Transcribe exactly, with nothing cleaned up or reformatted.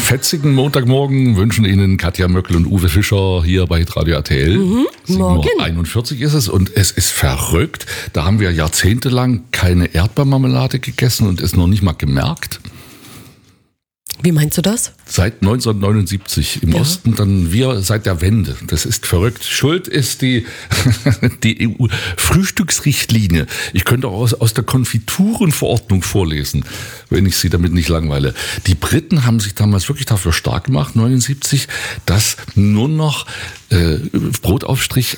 fetzigen Montagmorgen wünschen Ihnen Katja Möckel und Uwe Fischer hier bei Radio R T L. Mhm, morgen. sieben Uhr einundvierzig ist es und es ist verrückt. Da haben wir jahrzehntelang keine Erdbeermarmelade gegessen und es noch nicht mal gemerkt. Wie meinst du das? Seit neunzehnhundertneunundsiebzig im Ja. Osten, dann wir seit der Wende. Das ist verrückt. Schuld ist die, die E U-Frühstücksrichtlinie. Ich könnte auch aus, aus der Konfiturenverordnung vorlesen, wenn ich Sie damit nicht langweile. Die Briten haben sich damals wirklich dafür stark gemacht, neunundsiebzig, dass nur noch äh, Brotaufstrich